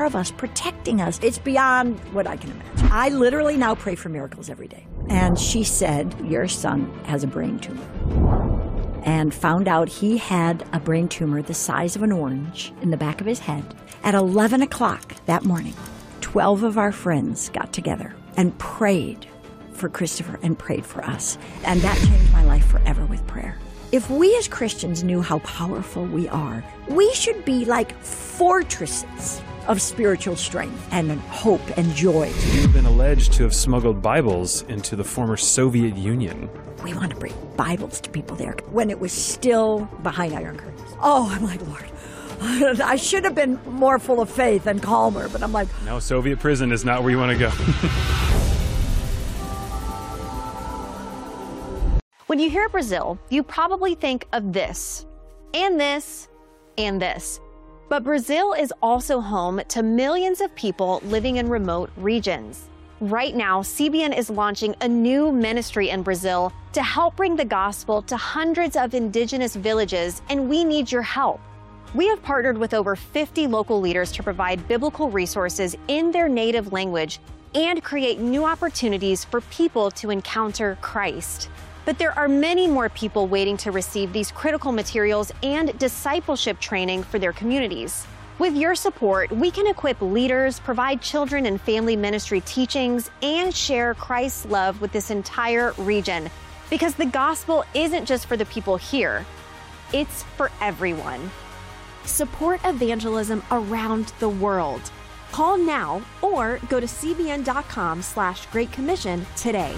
of us, protecting us. It's beyond what I can imagine. I literally now pray for miracles every day. And she said, your son has a brain tumor. And found out he had a brain tumor the size of an orange in the back of his head. At 11 o'clock that morning, 12 of our friends got together and prayed for Christopher and prayed for us. And that changed my life forever with prayer. If we as Christians knew how powerful we are, we should be like fortresses of spiritual strength and hope and joy. You've been alleged to have smuggled Bibles into the former Soviet Union. We want to bring Bibles to people there when it was still behind iron curtains. Oh, I'm like, Lord, I should have been more full of faith and calmer, but I'm like... No, Soviet prison is not where you want to go. When you hear Brazil, you probably think of this, and this, and this. But Brazil is also home to millions of people living in remote regions. Right now, CBN is launching a new ministry in Brazil to help bring the gospel to hundreds of indigenous villages, and we need your help. We have partnered with over 50 local leaders to provide biblical resources in their native language and create new opportunities for people to encounter Christ. But there are many more people waiting to receive these critical materials and discipleship training for their communities. With your support, we can equip leaders, provide children and family ministry teachings, and share Christ's love with this entire region. Because the gospel isn't just for the people here, it's for everyone. Support evangelism around the world. Call now or go to cbn.com/Great Commission today.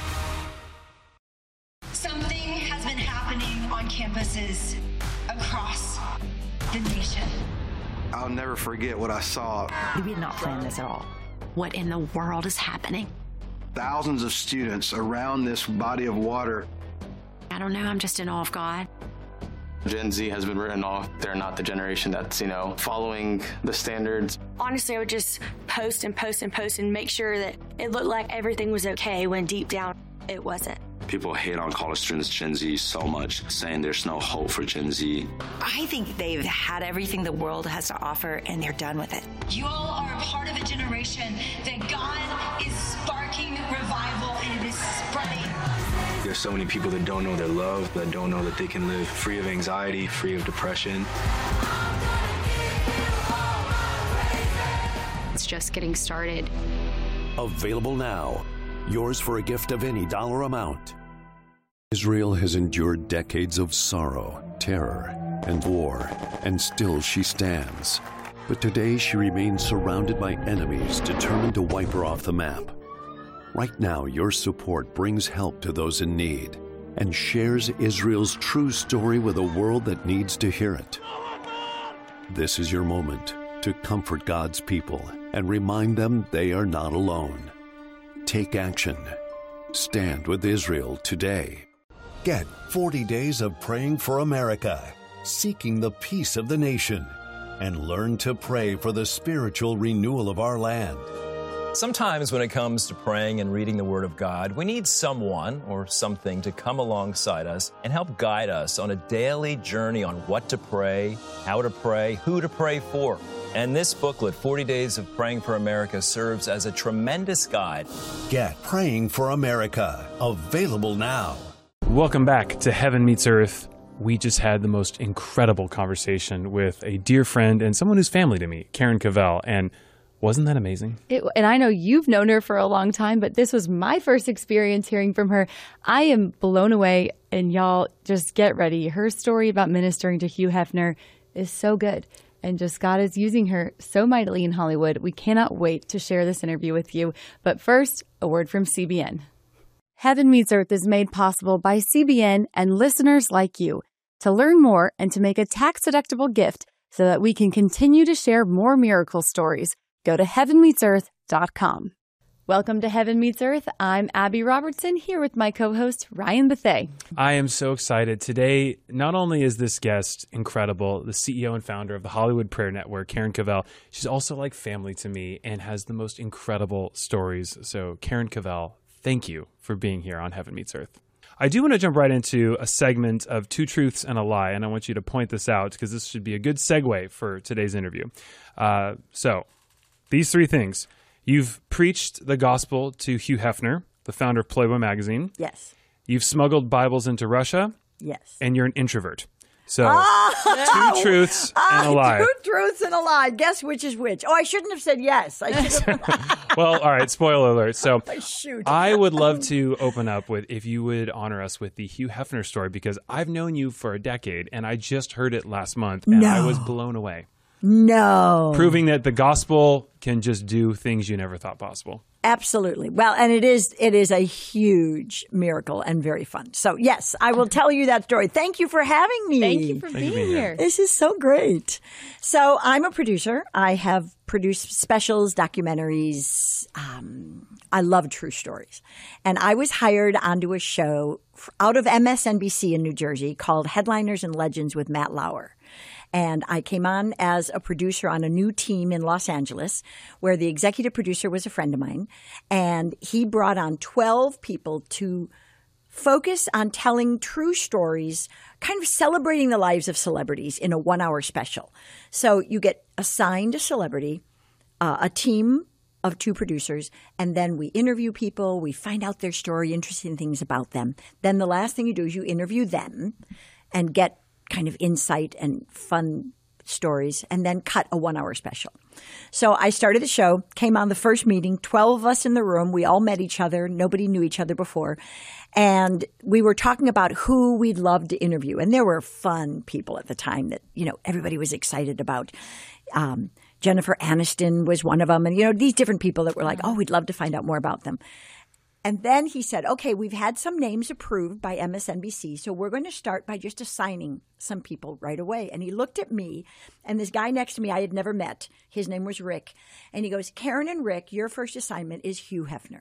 Something has been happening on campuses across the nation. I'll never forget what I saw. We did not plan this at all. What in the world is happening? Thousands of students around this body of water. I don't know, I'm just in awe of God. Gen Z has been written off. They're not the generation that's, following the standards. Honestly, I would just post and post and post and make sure that it looked like everything was okay when deep down it wasn't. People hate on college students, Gen Z, so much, saying there's no hope for Gen Z. I think they've had everything the world has to offer, and they're done with it. You all are a part of a generation that God is sparking revival, and it is spreading. There's so many people that don't know their love, that don't know that they can live free of anxiety, free of depression. It's just getting started. Available now. Yours for a gift of any dollar amount. Israel has endured decades of sorrow, terror, and war, and still she stands. But today she remains surrounded by enemies determined to wipe her off the map. Right now, your support brings help to those in need and shares Israel's true story with a world that needs to hear it. This is your moment to comfort God's people and remind them they are not alone. Take action. Stand with Israel today. Get 40 days of praying for America, seeking the peace of the nation, and learn to pray for the spiritual renewal of our land. Sometimes when it comes to praying and reading the Word of God, we need someone or something to come alongside us and help guide us on a daily journey on what to pray, how to pray, who to pray for. And this booklet, 40 Days of Praying for America, serves as a tremendous guide. Get Praying for America, available now. Welcome back to Heaven Meets Earth. We just had the most incredible conversation with a dear friend and someone who's family to me, Karen Cavell, and wasn't that amazing? And I know you've known her for a long time, but this was my first experience hearing from her. I am blown away, and y'all just get ready. Her story about ministering to Hugh Hefner is so good, and just God is using her so mightily in Hollywood. We cannot wait to share this interview with you. But first, a word from CBN. Heaven Meets Earth is made possible by CBN and listeners like you. To learn more and to make a tax-deductible gift so that we can continue to share more miracle stories, go to heavenmeetsearth.com. Welcome to Heaven Meets Earth. I'm Abby Robertson here with my co-host, Ryan Bethea. I am so excited. Today, not only is this guest incredible, the CEO and founder of the Hollywood Prayer Network, Karen Cavell, she's also like family to me and has the most incredible stories. So Karen Cavell, thank you for being here on Heaven Meets Earth. I do want to jump right into a segment of Two Truths and a Lie, and I want you to point this out because this should be a good segue for today's interview. So these three things. You've preached the gospel to Hugh Hefner, the founder of Playboy magazine. Yes. You've smuggled Bibles into Russia. Yes. And you're an introvert. So, 2 truths and a lie. 2 truths and a lie. Guess which is which. Oh, I shouldn't have said yes. I should have. Well, all right, spoiler alert. So, Shoot. I would love to open up with, if you would honor us with the Hugh Hefner story, because I've known you for a decade, and I just heard it last month, and I was blown away. No. Proving that the gospel can just do things you never thought possible. Absolutely. Well, and it is a huge miracle and very fun. So, yes, I will tell you that story. Thank you for having me. Thank you for being here. This is so great. So, I'm a producer. I have produced specials, documentaries. I love true stories. And I was hired onto a show out of MSNBC in New Jersey called Headliners and Legends with Matt Lauer. And I came on as a producer on a new team in Los Angeles where the executive producer was a friend of mine. And he brought on 12 people to focus on telling true stories, kind of celebrating the lives of celebrities in a 1-hour special. So you get assigned a celebrity, a team of 2 producers, and then we interview people. We find out their story, interesting things about them. Then the last thing you do is you interview them and get kind of insight and fun stories, and then cut a 1-hour special. So I started the show, came on the first meeting, 12 of us in the room. We all met each other. Nobody knew each other before. And we were talking about who we'd love to interview. And there were fun people at the time that, everybody was excited about. Jennifer Aniston was one of them. And, these different people that were like, oh, we'd love to find out more about them. And then he said, okay, we've had some names approved by MSNBC, so we're going to start by just assigning some people right away. And he looked at me, and this guy next to me I had never met. His name was Rick. And he goes, Karen and Rick, your first assignment is Hugh Hefner.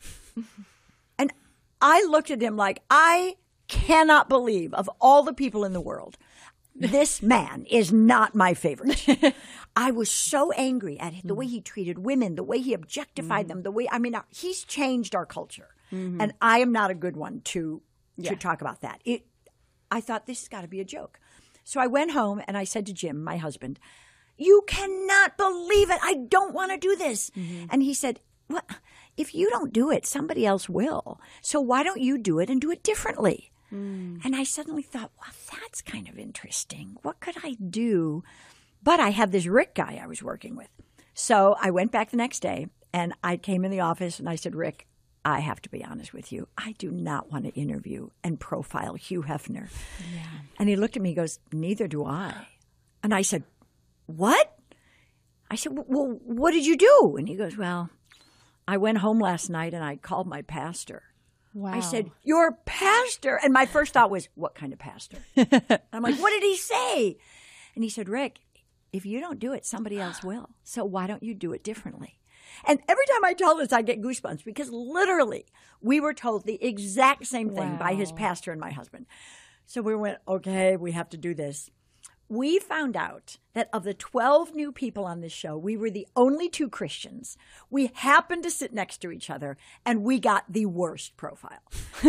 And I looked at him like, I cannot believe, of all the people in the world, this man is not my favorite. I was so angry at the way he treated women, the way he objectified them, he's changed our culture. Mm-hmm. And I am not a good one to talk about that. I thought this has got to be a joke. So I went home and I said to Jim, my husband, you cannot believe it. I don't want to do this. Mm-hmm. And he said, well, if you don't do it, somebody else will. So why don't you do it and do it differently? And I suddenly thought, well, that's kind of interesting. What could I do? But I had this Rick guy I was working with. So I went back the next day and I came in the office and I said, Rick, I have to be honest with you. I do not want to interview and profile Hugh Hefner. Yeah. And he looked at me and goes, neither do I. And I said, what? I said, well, what did you do? And he goes, well, I went home last night and I called my pastor. Wow. I said, your pastor? And my first thought was, what kind of pastor? I'm like, what did he say? And he said, Rick, if you don't do it, somebody else will. So why don't you do it differently? And every time I tell this, I get goosebumps because literally we were told the exact same thing by his pastor and my husband. So we went, okay, we have to do this. We found out that of the 12 new people on this show, we were the only 2 Christians. We happened to sit next to each other, and we got the worst profile.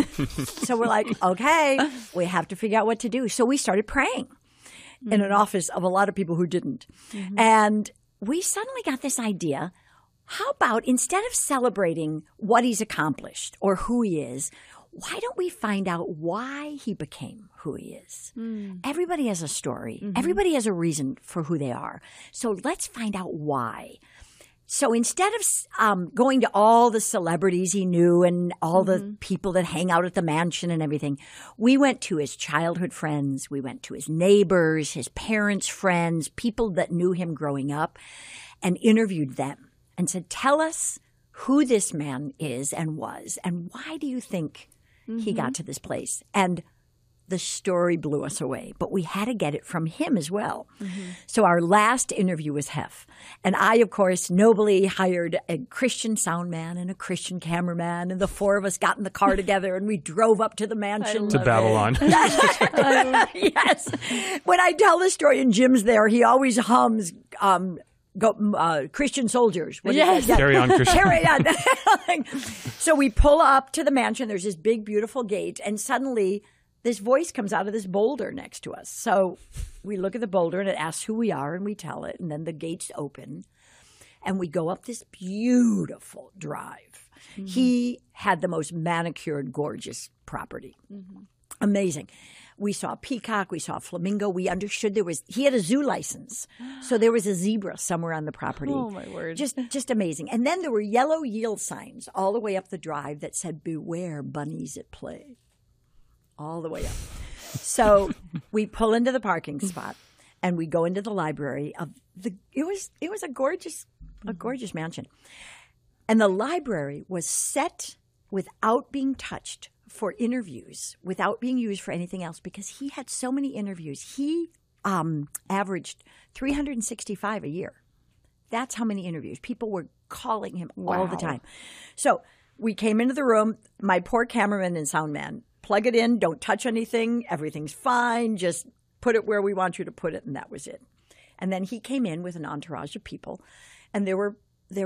So we're like, okay, we have to figure out what to do. So we started praying in an office of a lot of people who didn't. Mm-hmm. And we suddenly got this idea, how about instead of celebrating what he's accomplished or who he is, why don't we find out why he became who he is? Everybody has a story. Mm-hmm. Everybody has a reason for who they are. So let's find out why. So instead of going to all the celebrities he knew and all the people that hang out at the mansion and everything, we went to his childhood friends. We went to his neighbors, his parents' friends, people that knew him growing up, and interviewed them and said, tell us who this man is and was, and why do you think he got to this place? And the story blew us away, but we had to get it from him as well. Mm-hmm. So our last interview was Hef. And I, of course, nobly hired a Christian sound man and a Christian cameraman, and the 4 of us got in the car together and we drove up to the mansion. To Babylon. Yes. When I tell the story and Jim's there, he always hums Christian soldiers. Yes. Carry on, Christian. Carry on. So we pull up to the mansion. There's this big, beautiful gate. And suddenly this voice comes out of this boulder next to us. So we look at the boulder and it asks who we are and we tell it. And then the gates open. And we go up this beautiful drive. Mm-hmm. He had the most manicured, gorgeous property. Mm-hmm. Amazing. We saw a peacock. We saw a flamingo. We understood he had a zoo license. So there was a zebra somewhere on the property. Oh, my word. Just amazing. And then there were yellow yield signs all the way up the drive that said, "Beware bunnies at play." All the way up. So we pull into the parking spot and we go into the library it was a gorgeous mansion. And the library was set without being touched for interviews, without being used for anything else, because he had so many interviews. He averaged 365 a year. That's how many interviews. People were calling him all the time. So we came into the room. My poor cameraman and sound man, plug it in, don't touch anything. Everything's fine. Just put it where we want you to put it, and that was it. And then he came in with an entourage of people, and there were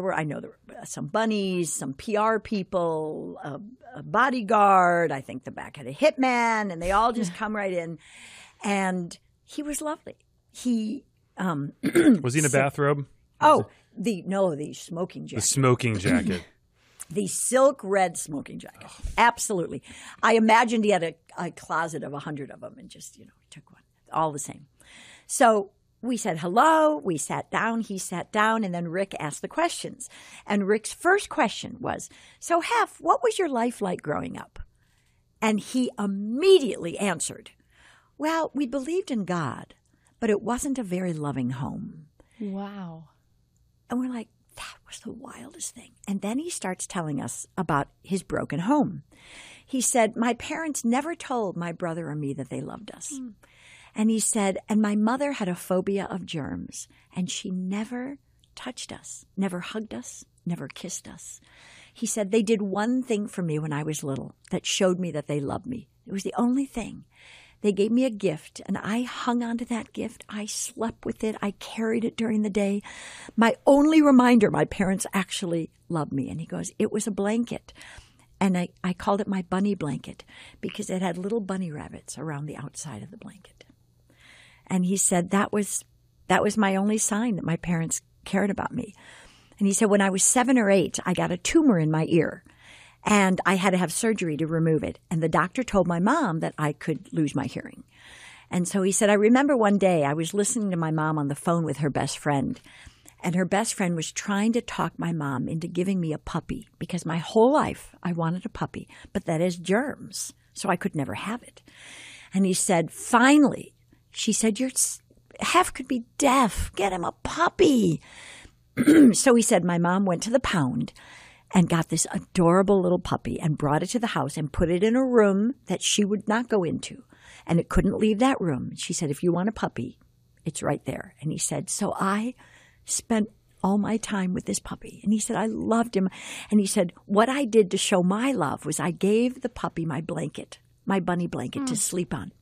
some bunnies, some PR people, a bodyguard. I think the back had a hitman, and they all just come right in. And he was lovely. He was he in a bathrobe? The smoking jacket. The smoking jacket. The silk red smoking jacket. Absolutely. I imagined he had a closet of 100 of them and just, he took one. All the same. So we said hello. We sat down. He sat down. And then Rick asked the questions. And Rick's first question was, "So, Hef, what was your life like growing up?" And he immediately answered, "Well, we believed in God, but it wasn't a very loving home." Wow. And we're like, that was the wildest thing. And then he starts telling us about his broken home. He said, "My parents never told my brother or me that they loved us." Mm. And he said, "And my mother had a phobia of germs, and she never touched us, never hugged us, never kissed us." He said, "They did one thing for me when I was little that showed me that they loved me. It was the only thing. They gave me a gift, and I hung on to that gift. I slept with it. I carried it during the day. My only reminder my parents actually loved me." And he goes, "It was a blanket. And I called it my bunny blanket because it had little bunny rabbits around the outside of the blanket." And he said, that was my only sign that my parents cared about me. And he said, when I was 7 or 8, I got a tumor in my ear. And I had to have surgery to remove it. And the doctor told my mom that I could lose my hearing. And so he said, I remember one day I was listening to my mom on the phone with her best friend. And her best friend was trying to talk my mom into giving me a puppy because my whole life I wanted a puppy, but that has germs, so I could never have it. And he said, finally, she said, your Hef could be deaf. Get him a puppy. So he said, my mom went to the pound and got this adorable little puppy and brought it to the house and put it in a room that she would not go into. And it couldn't leave that room. She said, if you want a puppy, it's right there. And he said, so I spent all my time with this puppy. And he said, I loved him. And he said, what I did to show my love was I gave the puppy my blanket, my bunny blanket to sleep on.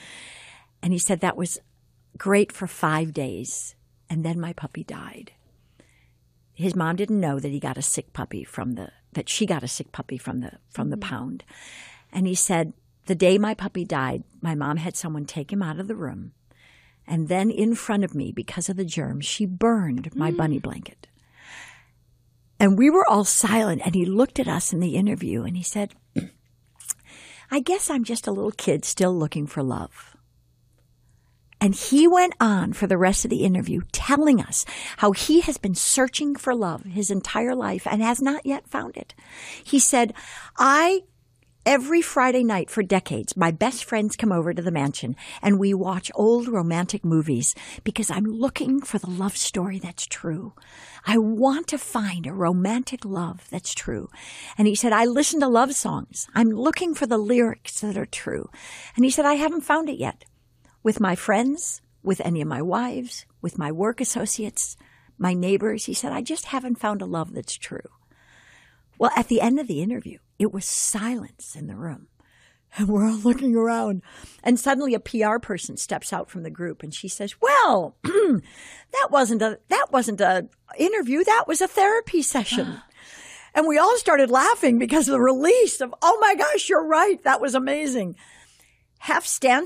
And he said that was great for 5 days. And then my puppy died. His mom didn't know that he got a sick puppy that she got a sick puppy from the pound. And he said, the day my puppy died, my mom had someone take him out of the room. And then in front of me, because of the germs, she burned my bunny blanket. And we were all silent. And he looked at us in the interview and he said, I guess I'm just a little kid still looking for love. And he went on for the rest of the interview telling us how he has been searching for love his entire life and has not yet found it. He said, every Friday night for decades, my best friends come over to the mansion and we watch old romantic movies because I'm looking for the love story that's true. I want to find a romantic love that's true. And he said, I listen to love songs. I'm looking for the lyrics that are true. And he said, I haven't found it yet. With my friends, with any of my wives, with my work associates, my neighbors, he said, I just haven't found a love that's true. Well, at the end of the interview, it was silence in the room. And we're all looking around. And suddenly a PR person steps out from the group and she says, well, that wasn't a interview. That was a therapy session. And we all started laughing because of the release of, oh my gosh, you're right. That was amazing. Hef stands up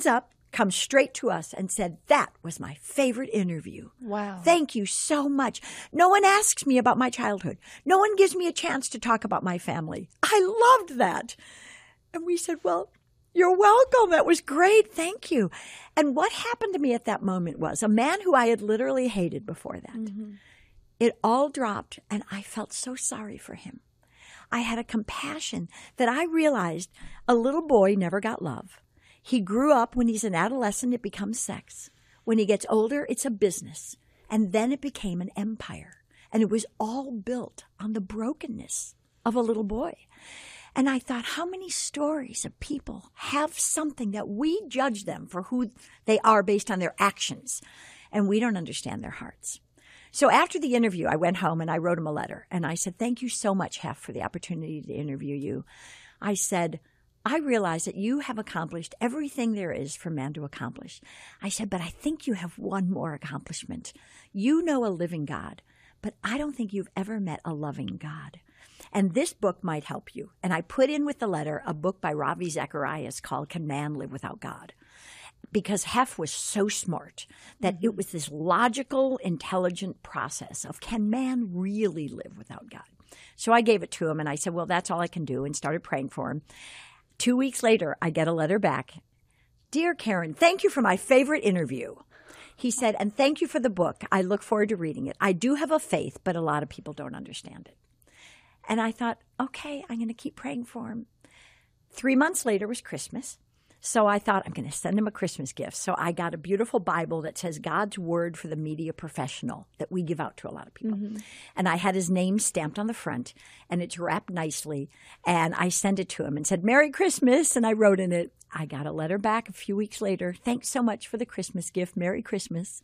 come straight to us and said, that was my favorite interview. Wow. Thank you so much. No one asks me about my childhood. No one gives me a chance to talk about my family. I loved that. And we said, well, you're welcome. That was great. Thank you. And what happened to me at that moment was a man who I had literally hated before that. Mm-hmm. It all dropped, and I felt so sorry for him. I had a compassion that I realized a little boy never got love. He grew up. When he's an adolescent, it becomes sex. When he gets older, it's a business. And then it became an empire. And it was all built on the brokenness of a little boy. And I thought, how many stories of people have something that we judge them for who they are based on their actions, and we don't understand their hearts. So after the interview, I went home and I wrote him a letter. And I said, thank you so much, Hef, for the opportunity to interview you. I said, I realize that you have accomplished everything there is for man to accomplish. I said, but I think you have one more accomplishment. You know a living God, but I don't think you've ever met a loving God. And this book might help you. And I put in with the letter a book by Ravi Zacharias called Can Man Live Without God? Because Hef was so smart that it was this logical, intelligent process of can man really live without God? So I gave it to him and I said, well, that's all I can do, and started praying for him. 2 weeks later, I get a letter back. Dear Karen, thank you for my favorite interview. He said, and thank you for the book. I look forward to reading it. I do have a faith, but a lot of people don't understand it. And I thought, okay, I'm going to keep praying for him. 3 months later was Christmas. So I thought, I'm going to send him a Christmas gift. So I got a beautiful Bible that says God's Word for the Media Professional that we give out to a lot of people. Mm-hmm. And I had his name stamped on the front, and it's wrapped nicely. And I sent it to him and said, Merry Christmas. And I wrote in it, I got a letter back a few weeks later. Thanks so much for the Christmas gift. Merry Christmas.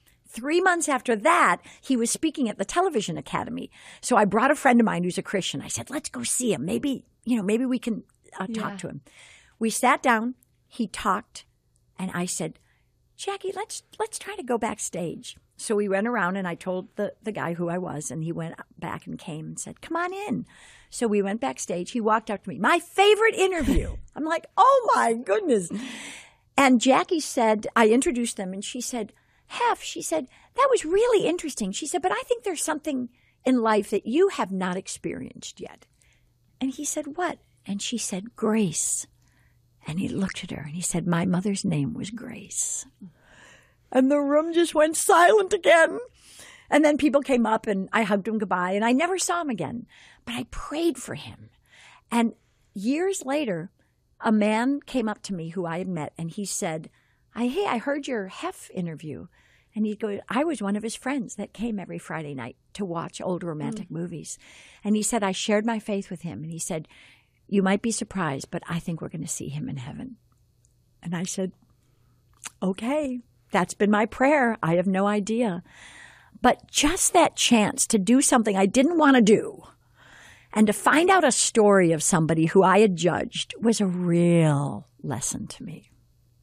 3 months after that, he was speaking at the Television Academy. So I brought a friend of mine who's a Christian. I said, let's go see him. Maybe we can talk to him. We sat down, he talked, and I said, Jackie, let's try to go backstage. So we went around, and I told the guy who I was, and he went back and came and said, come on in. So we went backstage. He walked up to me, my favorite interview. I'm like, oh, my goodness. And Jackie said, I introduced them, and she said, Hef, she said, that was really interesting. She said, but I think there's something in life that you have not experienced yet. And he said, what? And she said, grace. And he looked at her and he said, my mother's name was Grace. And the room just went silent again. And then people came up and I hugged him goodbye, and I never saw him again. But I prayed for him. And years later, a man came up to me who I had met, and he said, hey, I heard your Hef interview. And he'd go, I was one of his friends that came every Friday night to watch old romantic movies. And he said, I shared my faith with him. And he said, you might be surprised, but I think we're going to see him in heaven. And I said, okay, that's been my prayer. I have no idea. But just that chance to do something I didn't want to do and to find out a story of somebody who I had judged was a real lesson to me.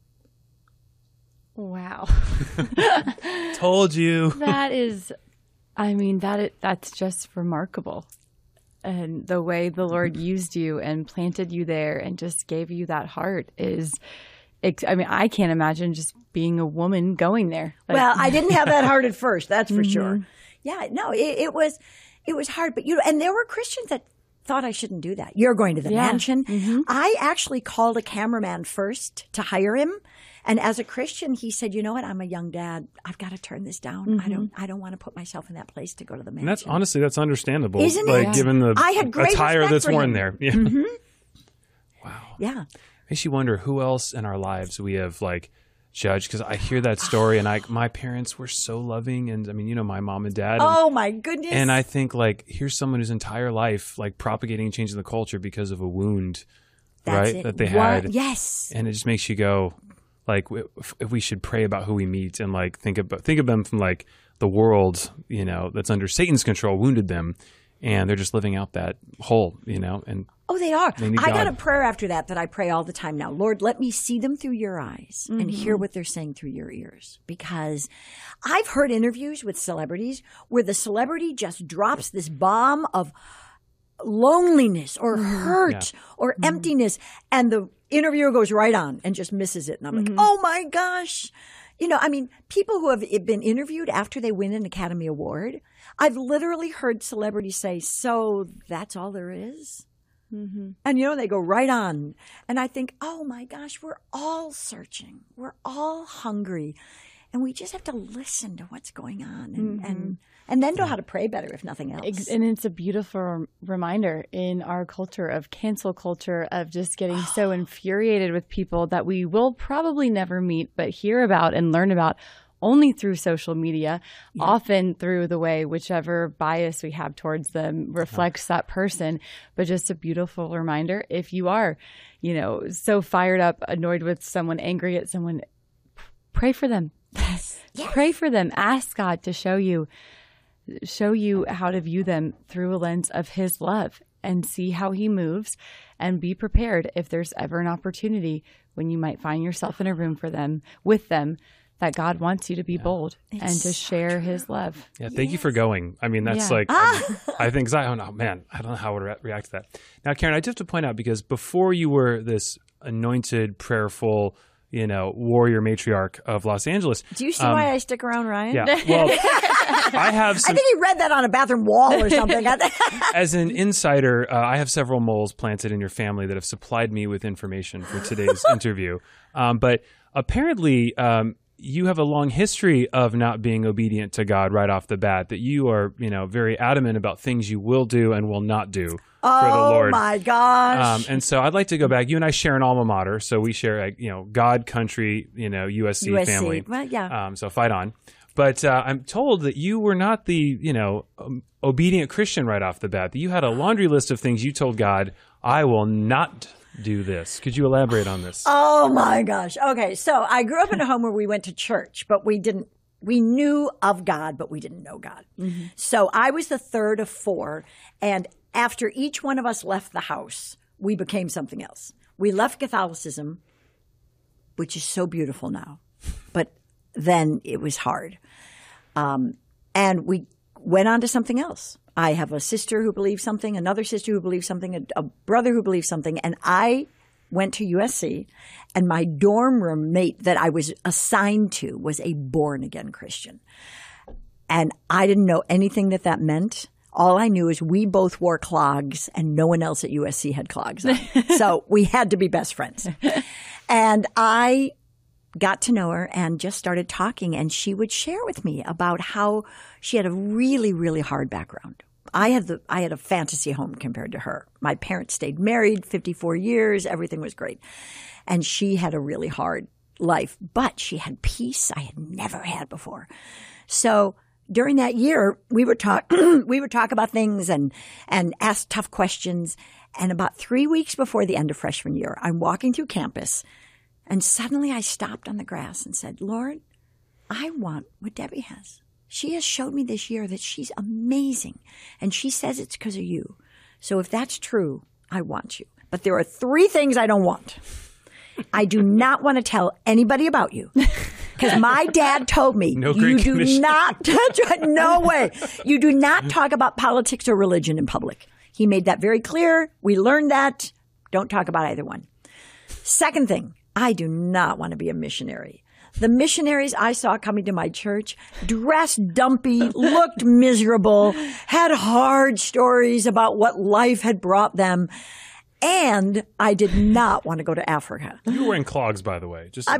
Wow. Told you. That is, that's just remarkable. And the way the Lord used you and planted you there and just gave you that heart is, I can't imagine just being a woman going there. Well, I didn't have that heart at first, that's for sure. Yeah, no, it was hard. But, and there were Christians that thought I shouldn't do that. You're going to the mansion. Mm-hmm. I actually called a cameraman first to hire him. And as a Christian, he said, you know what? I'm a young dad. I've got to turn this down. Mm-hmm. I don't want to put myself in that place to go to the mansion. And that's understandable. Isn't it? Given the I had great attire that's worn him. there. Yeah. Mm-hmm. Wow. Yeah. Makes you wonder who else in our lives we have judged, because I hear that story and my parents were so loving, and my mom and dad. Oh my goodness. And I think here's someone whose entire life propagating and changing the culture because of a wound, that they had. Yes. And it just makes you go, if we should pray about who we meet and think of them from the world, that's under Satan's control, wounded them, and they're just living out that whole, and oh, they are. They need I God. got a prayer after that I pray all the time now. Lord, let me see them through your eyes and hear what they're saying through your ears. Because I've heard interviews with celebrities where the celebrity just drops this bomb of loneliness or hurt or emptiness, and interviewer goes right on and just misses it. And I'm like, oh my gosh. You know, I mean, people who have been interviewed after they win an Academy Award, I've literally heard celebrities say, so that's all there is? Mm-hmm. And, you know, they go right on. And I think, oh my gosh, we're all searching. We're all hungry. And we just have to listen to what's going on and then know how to pray better, if nothing else. And it's a beautiful reminder in our culture of cancel culture, of just getting so infuriated with people that we will probably never meet, but hear about and learn about only through social media, often through the way whichever bias we have towards them reflects that person. But just a beautiful reminder, if you are, you know, so fired up, annoyed with someone, angry at someone, pray for them. Yes. Pray for them. Ask God to show you how to view them through a lens of his love and see how he moves, and be prepared if there's ever an opportunity when you might find yourself in a room with them, that God wants you to be bold and to share his love. Yeah, thank you for going. I mean, that's I think, I don't know, man, I don't know how I would react to that. Now, Karen, I do have to point out, because before you were this anointed, prayerful, you know, warrior matriarch of Los Angeles. Do you see why I stick around, Ryan? Yeah. Well, I think he read that on a bathroom wall or something. As an insider, I have several moles planted in your family that have supplied me with information for today's interview. But apparently, you have a long history of not being obedient to God right off the bat, that you are, you know, very adamant about things you will do and will not do for the Lord. Oh, my gosh. And so I'd like to go back. You and I share an alma mater, so we share, you know, God, country, you know, USC family. Well, yeah. So fight on. But I'm told that you were not the, you know, obedient Christian right off the bat, that you had a laundry list of things you told God, I will not do this. Could you elaborate on this? Oh my gosh. Okay. So I grew up in a home where we went to church, but we knew of God, but we didn't know God. Mm-hmm. So I was the third of four. And after each one of us left the house, we became something else. We left Catholicism, which is so beautiful now, but then it was hard. And we went on to something else. I have a sister who believes something, another sister who believes something, a brother who believes something. And I went to USC, and my dorm room mate that I was assigned to was a born-again Christian. And I didn't know anything that meant. All I knew is we both wore clogs, and no one else at USC had clogs on. So we had to be best friends. And I got to know her and just started talking, and she would share with me about how she had a really, really hard background. I had a fantasy home compared to her. My parents stayed married 54 years. Everything was great. And she had a really hard life, but she had peace I had never had before. So during that year, we would talk about things and ask tough questions. And about 3 weeks before the end of freshman year, I'm walking through campus, and suddenly I stopped on the grass and said, Lord, I want what Debbie has. She has showed me this year that she's amazing, and she says it's because of you. So if that's true, I want you. But there are 3 things I don't want. I do not want to tell anybody about you, because my dad told me you do not – no way. You do not talk about politics or religion in public. He made that very clear. We learned that. Don't talk about either one. Second thing, I do not want to be a missionary. The missionaries I saw coming to my church dressed dumpy, looked miserable, had hard stories about what life had brought them. And I did not want to go to Africa. You were wearing clogs, by the way. Just so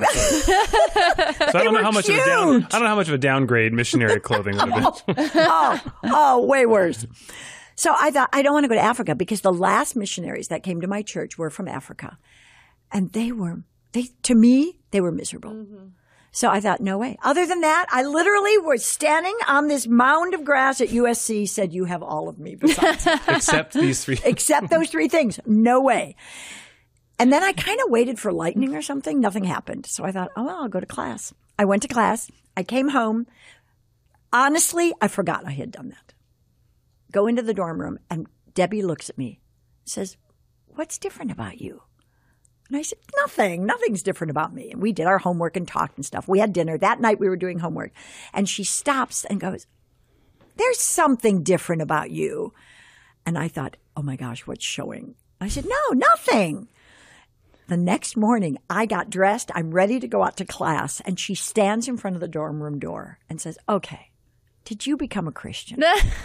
I don't know how much of a downgrade missionary clothing would have been. Way worse. So I thought, I don't want to go to Africa, because the last missionaries that came to my church were from Africa. And to me, they were miserable. Mm-hmm. So I thought, no way. Other than that, I literally was standing on this mound of grass at USC, said, you have all of me besides. Except these 3. Except those 3 things. No way. And then I kind of waited for lightning or something. Nothing happened. So I thought, oh, well, I'll go to class. I went to class. I came home. Honestly, I forgot I had done that. Go into the dorm room, and Debbie looks at me, says, what's different about you? And I said, nothing. Nothing's different about me. And we did our homework and talked and stuff. We had dinner. That night we were doing homework. And she stops and goes, there's something different about you. And I thought, oh my gosh, what's showing? I said, no, nothing. The next morning, I got dressed. I'm ready to go out to class. And she stands in front of the dorm room door and says, okay, did you become a Christian?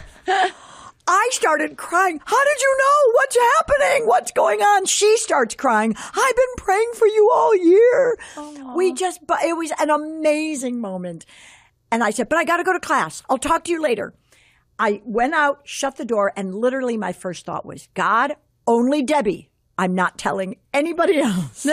I started crying. How did you know? What's happening? What's going on? She starts crying. I've been praying for you all year. It was an amazing moment. And I said, but I got to go to class. I'll talk to you later. I went out, shut the door, and literally my first thought was, God, only Debbie. I'm not telling anybody else.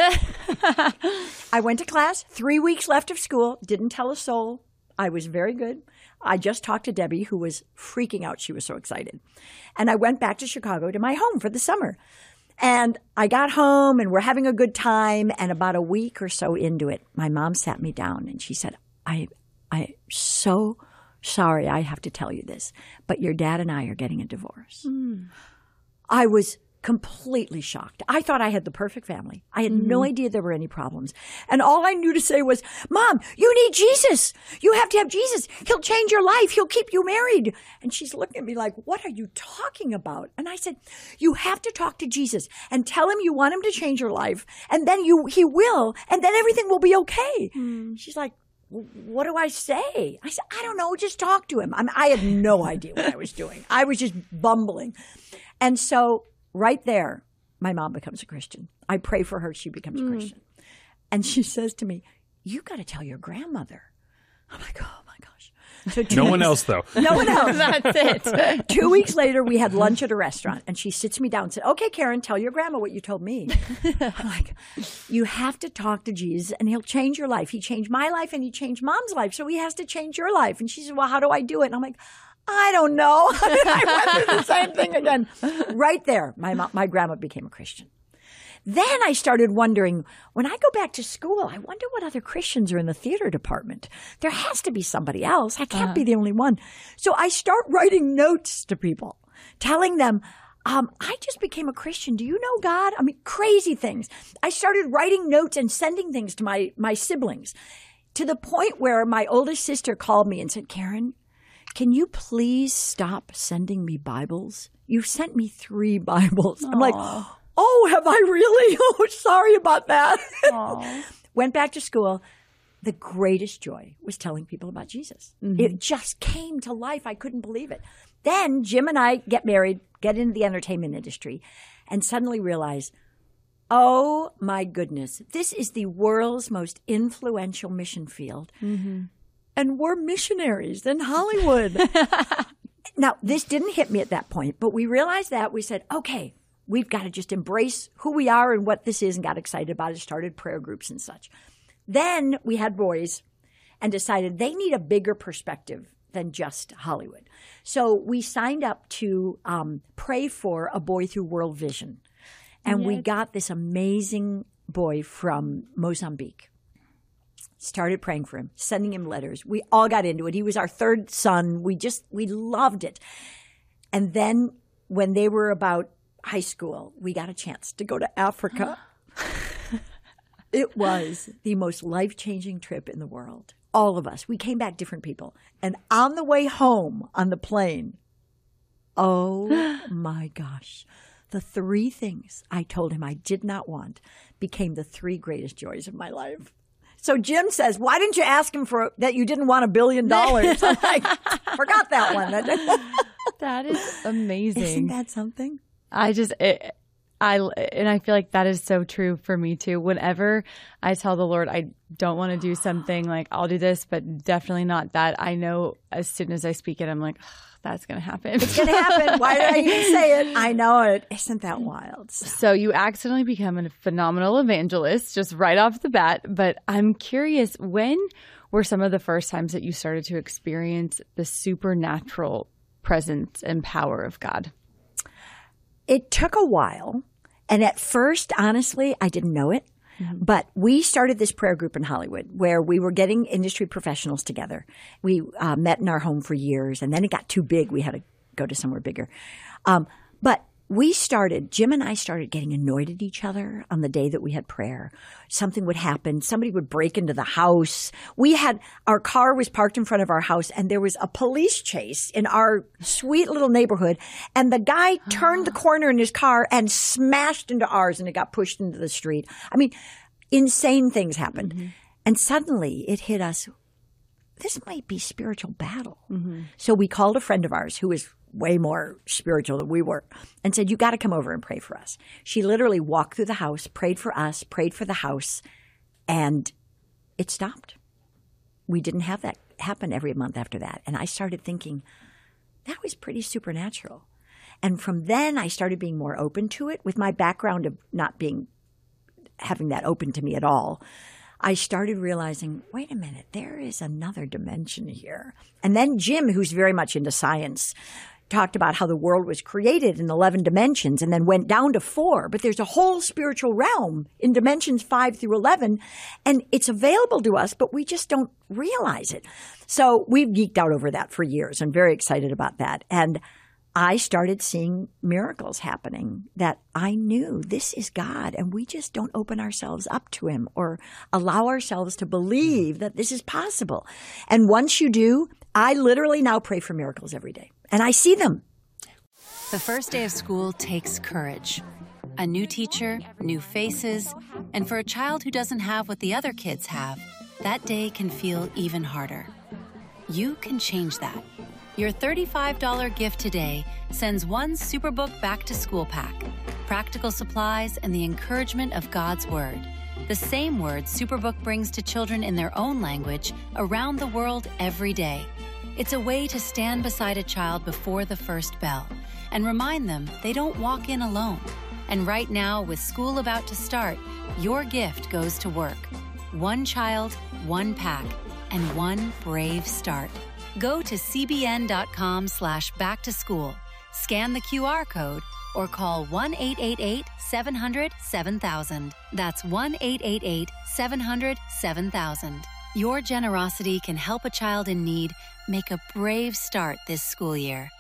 I went to class, 3 weeks left of school, didn't tell a soul. I was very good. I just talked to Debbie, who was freaking out. She was so excited. And I went back to Chicago to my home for the summer. And I got home and we're having a good time. And about a week or so into it, my mom sat me down and she said, I'm so sorry I have to tell you this, but your dad and I are getting a divorce. I was completely shocked. I thought I had the perfect family. I had no idea there were any problems. And all I knew to say was, Mom, you need Jesus. You have to have Jesus. He'll change your life. He'll keep you married. And she's looking at me like, what are you talking about? And I said, you have to talk to Jesus and tell him you want him to change your life. And then he will. And then everything will be okay. She's like, what do I say? I said, I don't know. Just talk to him. I had no idea what I was doing. I was just bumbling. And so right there, my mom becomes a Christian. I pray for her. She becomes a Christian. And she says to me, you got to tell your grandmother. I'm like, oh my gosh. So no one else, though. No one else. That's it. 2 weeks later, we had lunch at a restaurant, and she sits me down and said, okay, Karen, tell your grandma what you told me. I'm like, you have to talk to Jesus, and he'll change your life. He changed my life, and he changed Mom's life, so he has to change your life. And she said, well, how do I do it? And I'm like, I don't know. I went through the same thing again. Right there, my grandma became a Christian. Then I started wondering, when I go back to school, I wonder what other Christians are in the theater department. There has to be somebody else. I can't be the only one. So I start writing notes to people, telling them, I just became a Christian. Do you know God? I mean, crazy things. I started writing notes and sending things to my siblings, to the point where my oldest sister called me and said, Karen, can you please stop sending me Bibles? You sent me 3 Bibles. I'm like, oh, have I really? Oh, sorry about that. Went back to school. The greatest joy was telling people about Jesus. It just came to life. I couldn't believe it. Then Jim and I get married, get into the entertainment industry, and suddenly realize, oh my goodness, this is the world's most influential mission field. And we're missionaries in Hollywood. Now, this didn't hit me at that point, but we realized that. We said, okay, we've got to just embrace who we are and what this is, and got excited about it, started prayer groups and such. Then we had boys and decided they need a bigger perspective than just Hollywood. So we signed up to pray for a boy through World Vision. And we got this amazing boy from Mozambique. Started praying for him, sending him letters. We all got into it. He was our 3rd son. We loved it. And then when they were about high school, we got a chance to go to Africa. It was the most life-changing trip in the world. All of us. We came back different people. And on the way home on the plane, oh my gosh, the 3 things I told him I did not want became the 3 greatest joys of my life. So Jim says, why didn't you ask him for that you didn't want $1 billion? I'm like, forgot that one. That is amazing. Isn't that something? I feel like that is so true for me too. Whenever I tell the Lord I don't want to do something, like I'll do this, but definitely not that, I know as soon as I speak it, I'm like, that's going to happen. It's going to happen. Why did I even say it? I know it. Isn't that wild? So you accidentally become a phenomenal evangelist just right off the bat. But I'm curious, when were some of the first times that you started to experience the supernatural presence and power of God? It took a while. And at first, honestly, I didn't know it. But we started this prayer group in Hollywood where we were getting industry professionals together. We met in our home for years, and then it got too big. We had to go to somewhere bigger. But Jim and I started getting annoyed at each other on the day that we had prayer. Something would happen. Somebody would break into the house. Our car was parked in front of our house, and there was a police chase in our sweet little neighborhood. And the guy turned the corner in his car and smashed into ours, and it got pushed into the street. I mean, insane things happened. Mm-hmm. And suddenly it hit us. This might be spiritual battle. Mm-hmm. So we called a friend of ours who was way more spiritual than we were and said, you got to come over and pray for us. She literally walked through the house, prayed for us, prayed for the house, and it stopped. We didn't have that happen every month after that. And I started thinking, that was pretty supernatural. And from then I started being more open to it. With my background of not having that open to me at all, I started realizing, wait a minute, there is another dimension here. And then Jim, who's very much into science, talked about how the world was created in 11 dimensions and then went down to 4. But there's a whole spiritual realm in dimensions 5 through 11, and it's available to us, but we just don't realize it. So we've geeked out over that for years. I'm very excited about that. And I started seeing miracles happening that I knew this is God, and we just don't open ourselves up to him or allow ourselves to believe that this is possible. And once you do, I literally now pray for miracles every day, and I see them. The first day of school takes courage. A new teacher, new faces, and for a child who doesn't have what the other kids have, that day can feel even harder. You can change that. Your $35 gift today sends one Superbook back-to-school pack, practical supplies, and the encouragement of God's Word. The same words Superbook brings to children in their own language around the world every day. It's a way to stand beside a child before the first bell and remind them they don't walk in alone. And right now, with school about to start, your gift goes to work. One child, one pack, and one brave start. Go to cbn.com/back-to-school, scan the QR code, or call 1-888-700-7000. That's 1-888-700-7000. Your generosity can help a child in need make a brave start this school year.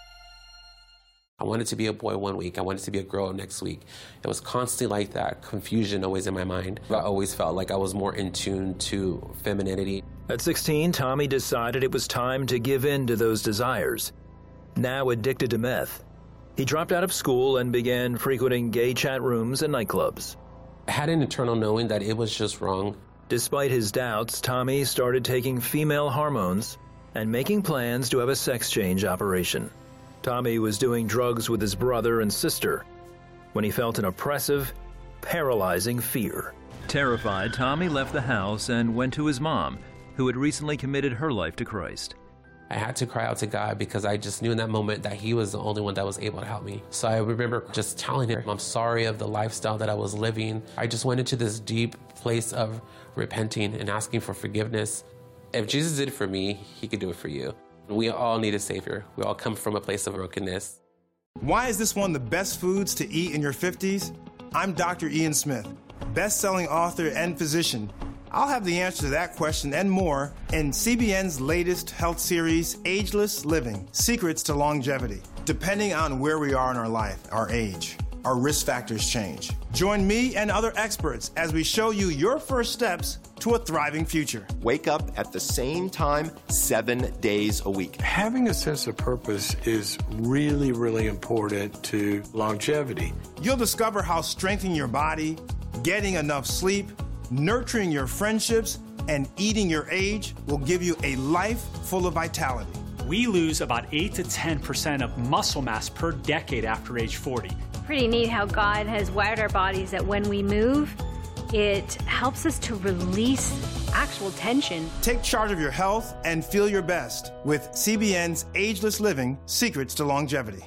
I wanted to be a boy one week. I wanted to be a girl next week. It was constantly like that, confusion always in my mind. I always felt like I was more in tune to femininity. At 16, Tommy decided it was time to give in to those desires. Now addicted to meth, he dropped out of school and began frequenting gay chat rooms and nightclubs. I had an internal knowing that it was just wrong. Despite his doubts, Tommy started taking female hormones and making plans to have a sex change operation. Tommy was doing drugs with his brother and sister when he felt an oppressive, paralyzing fear. Terrified, Tommy left the house and went to his mom, who had recently committed her life to Christ. I had to cry out to God because I just knew in that moment that he was the only one that was able to help me. So I remember just telling him I'm sorry of the lifestyle that I was living. I just went into this deep place of repenting and asking for forgiveness. If Jesus did it for me, he could do it for you. We all need a Savior. We all come from a place of brokenness. Why is this one of the best foods to eat in your 50s? I'm Dr. Ian Smith, best-selling author and physician. I'll have the answer to that question and more in CBN's latest health series, Ageless Living: Secrets to Longevity. Depending on where we are in our life, our age, our risk factors change. Join me and other experts as we show you your first steps to a thriving future. Wake up at the same time 7 days a week. Having a sense of purpose is really, really important to longevity. You'll discover how strengthening your body, getting enough sleep, nurturing your friendships, and eating your age will give you a life full of vitality. We lose about 8 to 10% of muscle mass per decade after age 40. Pretty neat how God has wired our bodies that when we move, it helps us to release actual tension. Take charge of your health and feel your best with CBN's Ageless Living: Secrets to Longevity.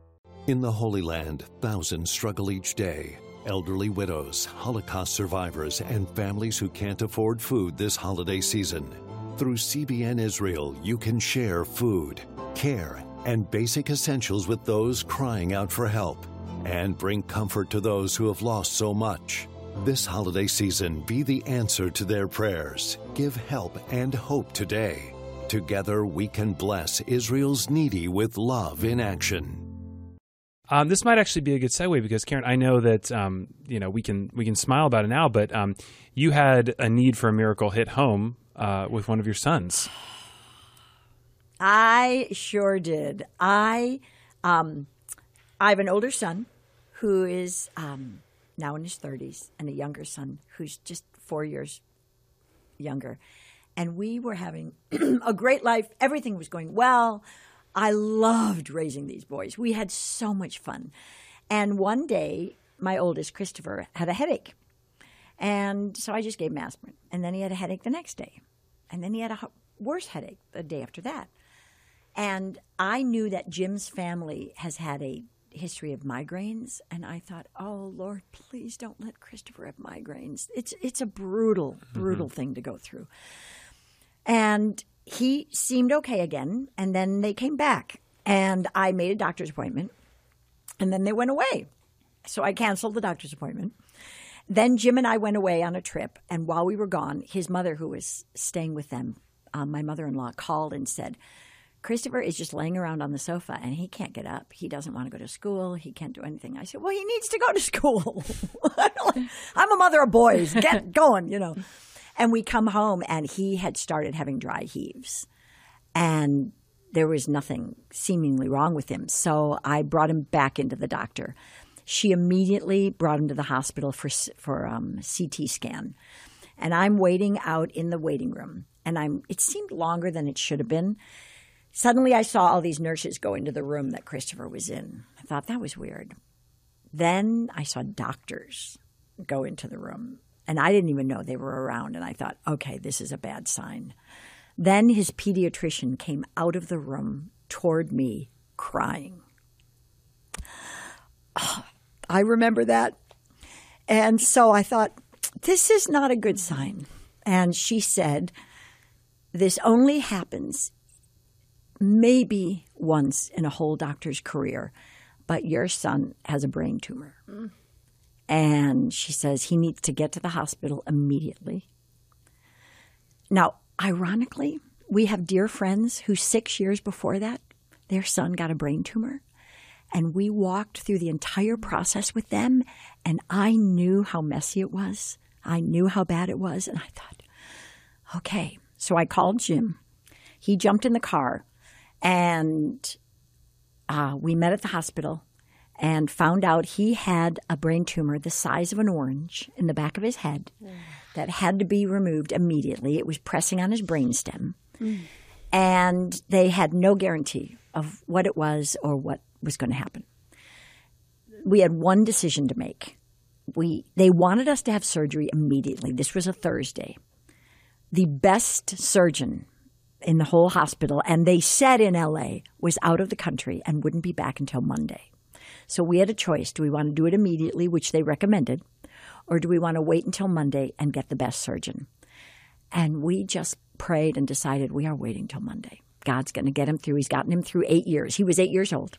In the Holy Land, thousands struggle each day. Elderly widows, Holocaust survivors, and families who can't afford food this holiday season. Through CBN Israel, you can share food, care, and basic essentials with those crying out for help, and bring comfort to those who have lost so much. This holiday season, be the answer to their prayers. Give help and hope today. Together, we can bless Israel's needy with love in action. This might actually be a good segue because, Karen, I know that we can smile about it now, but you had a need for a miracle hit home with one of your sons. I sure did. I have an older son who is now in his 30s and a younger son who's just 4 years younger. And we were having a great life. Everything was going well. I loved raising these boys. We had so much fun. And one day, my oldest, Christopher, had a headache. And so I just gave him aspirin. And then he had a headache the next day. And then he had a worse headache the day after that. And I knew that Jim's family has had a history of migraines. And I thought, oh, Lord, please don't let Christopher have migraines. It's a brutal, brutal thing to go through. And he seemed okay again, and then they came back, and I made a doctor's appointment, and then they went away. So I canceled the doctor's appointment. Then Jim and I went away on a trip, and while we were gone, his mother, who was staying with them, my mother-in-law, called and said, Christopher is just laying around on the sofa, and he can't get up. He doesn't want to go to school. He can't do anything. I said, well, he needs to go to school. I'm a mother of boys. Get going, And we come home, and he had started having dry heaves. And there was nothing seemingly wrong with him. So I brought him back into the doctor. She immediately brought him to the hospital for CT scan. And I'm waiting out in the waiting room. And it seemed longer than it should have been. Suddenly I saw all these nurses go into the room that Christopher was in. I thought that was weird. Then I saw doctors go into the room. And I didn't even know they were around. And I thought, okay, this is a bad sign. Then his pediatrician came out of the room toward me crying. Oh, I remember that. And so I thought, this is not a good sign. And she said, this only happens maybe once in a whole doctor's career, but your son has a brain tumor. And she says he needs to get to the hospital immediately. Now, ironically, we have dear friends who 6 years before that, their son got a brain tumor. And we walked through the entire process with them, and I knew how messy it was. I knew how bad it was, and I thought, okay. So I called Jim. He jumped in the car, and we met at the hospital. And found out he had a brain tumor the size of an orange in the back of his head that had to be removed immediately. It was pressing on his brainstem. And they had no guarantee of what it was or what was going to happen. We had one decision to make. They wanted us to have surgery immediately. This was a Thursday. The best surgeon in the whole hospital, and they said in L.A., was out of the country and wouldn't be back until Monday. So we had a choice. Do we want to do it immediately, which they recommended, or do we want to wait until Monday and get the best surgeon? And we just prayed and decided we are waiting till Monday. God's going to get him through. He's gotten him through 8 years. He was 8 years old.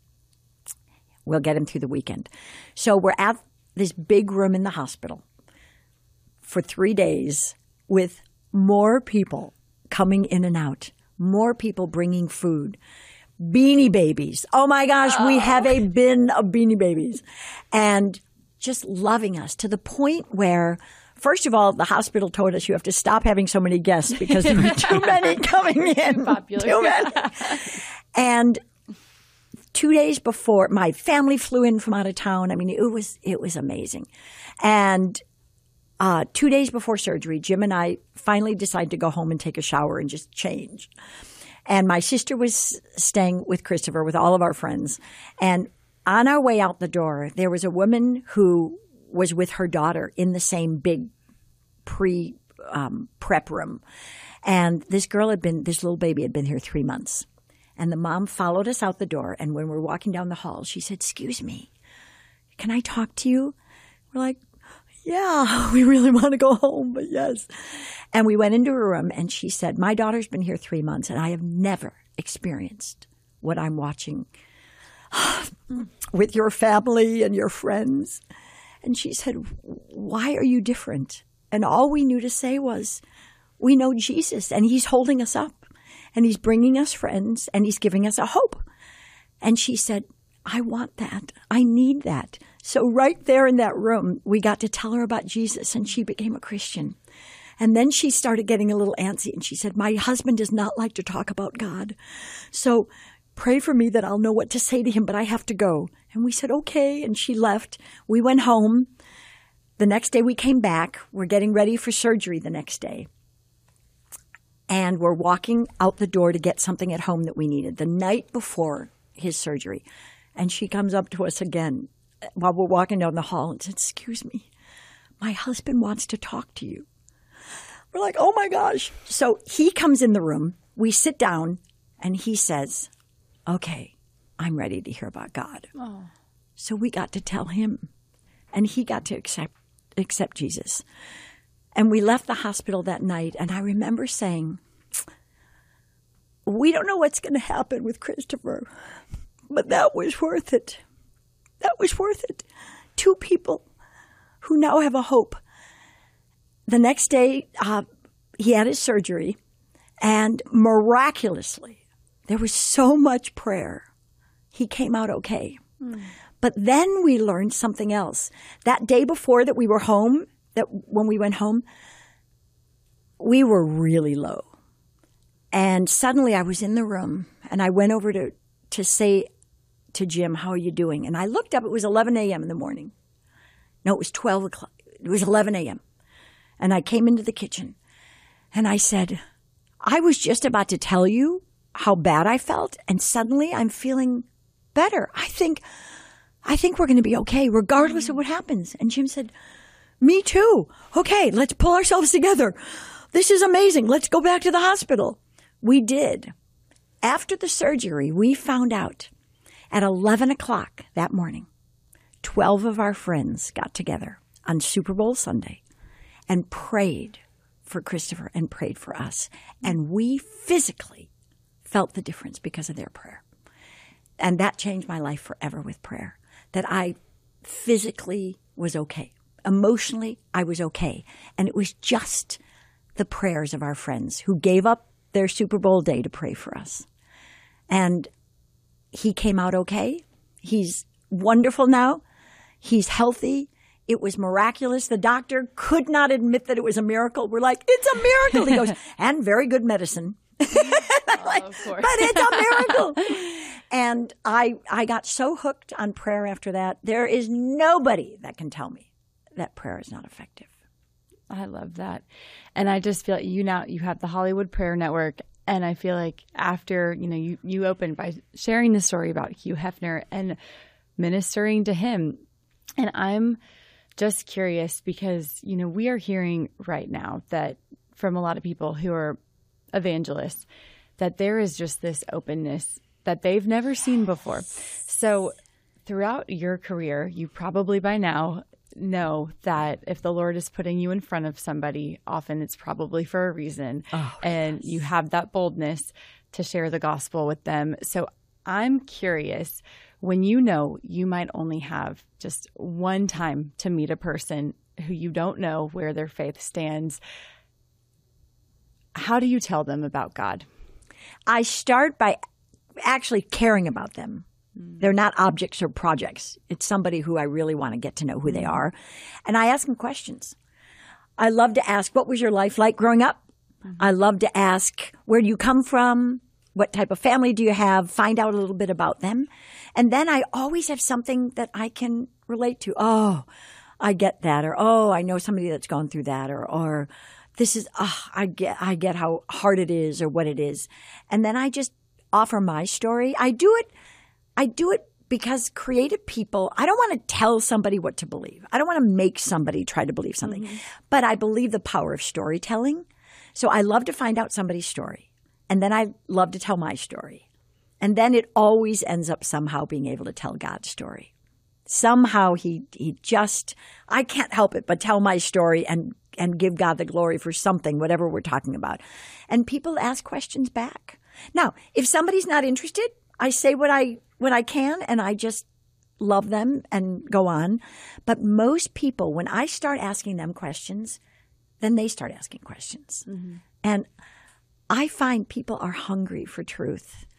We'll get him through the weekend. So we're at this big room in the hospital for 3 days with more people coming in and out, more people bringing food. Beanie Babies. Oh, my gosh, we have a bin of Beanie Babies. And just loving us to the point where, first of all, the hospital told us you have to stop having so many guests because there were too many coming in. Popular. Too many. And 2 days before, my family flew in from out of town. I mean, it was amazing. And 2 days before surgery, Jim and I finally decided to go home and take a shower and just change. And my sister was staying with Christopher with all of our friends. And on our way out the door, there was a woman who was with her daughter in the same big prep room. And this little baby had been here 3 months. And the mom followed us out the door. And when we're walking down the hall, she said, "Excuse me, can I talk to you?" We're like, yeah, we really want to go home, but yes. And we went into her room, and she said, "My daughter's been here 3 months, and I have never experienced what I'm watching with your family and your friends." And she said, "Why are you different?" And all we knew to say was, we know Jesus, and he's holding us up, and he's bringing us friends, and he's giving us a hope. And she said, I want that. I need that. So right there in that room, we got to tell her about Jesus, and she became a Christian. And then she started getting a little antsy, and she said, my husband does not like to talk about God. So pray for me that I'll know what to say to him, but I have to go. And we said, okay. And she left. We went home. The next day we came back. We're getting ready for surgery the next day. And we're walking out the door to get something at home that we needed the night before his surgery. And she comes up to us again while we're walking down the hall and said, excuse me, my husband wants to talk to you. We're like, oh my gosh. So he comes in the room. We sit down and he says, okay, I'm ready to hear about God. Oh. So we got to tell him, and he got to accept Jesus. And we left the hospital that night, and I remember saying, we don't know what's going to happen with Christopher, but that was worth it. That was worth it. 2 people who now have a hope. The next day, he had his surgery, and miraculously, there was so much prayer. He came out okay. Mm. But then we learned something else. That day before that we were home, when we went home, we were really low. And suddenly I was in the room, and I went over to say to Jim, how are you doing? And I looked up. It was 11 a.m. in the morning. No, it was 12 o'clock. It was 11 a.m. And I came into the kitchen, and I said, I was just about to tell you how bad I felt, and suddenly I'm feeling better. I think we're going to be okay, regardless of what happens. And Jim said, me too. Okay, let's pull ourselves together. This is amazing. Let's go back to the hospital. We did. After the surgery, we found out at 11 o'clock that morning, 12 of our friends got together on Super Bowl Sunday and prayed for Christopher and prayed for us. And we physically felt the difference because of their prayer. And that changed my life forever with prayer, that I physically was okay. Emotionally, I was okay. And it was just the prayers of our friends who gave up their Super Bowl day to pray for us. And he came out okay. He's wonderful now. He's healthy. It was miraculous. The doctor could not admit that it was a miracle. We're like, it's a miracle. He goes, and very good medicine. Like, of course. But it's a miracle. And I got so hooked on prayer after that. There is nobody that can tell me that prayer is not effective. I love that. And I just feel like you have the Hollywood Prayer Network. And I feel like after, you opened by sharing the story about Hugh Hefner and ministering to him. And I'm just curious because, we are hearing right now that from a lot of people who are evangelists, that there is just this openness that they've never seen before. So throughout your career, you probably by now know that if the Lord is putting you in front of somebody, often it's probably for a reason. Oh, and yes. You have that boldness to share the gospel with them. So I'm curious, when you might only have just one time to meet a person who you don't know where their faith stands, how do you tell them about God? I start by actually caring about them. They're not objects or projects. It's somebody who I really want to get to know who they are. And I ask them questions. I love to ask, what was your life like growing up? Mm-hmm. I love to ask, where do you come from? What type of family do you have? Find out a little bit about them. And then I always have something that I can relate to. Oh, I get that. Or, oh, I know somebody that's gone through that. Or this is, I get how hard it is or what it is. And then I just offer my story. I do it because creative people, I don't want to tell somebody what to believe. I don't want to make somebody try to believe something. Mm-hmm. But I believe the power of storytelling. So I love to find out somebody's story. And then I love to tell my story. And then it always ends up somehow being able to tell God's story. Somehow he just, I can't help it but tell my story and give God the glory for something, whatever we're talking about. And people ask questions back. Now, if somebody's not interested, I say what I can, and I just love them and go on. But most people, when I start asking them questions, then they start asking questions. Mm-hmm. And I find people are hungry for truth.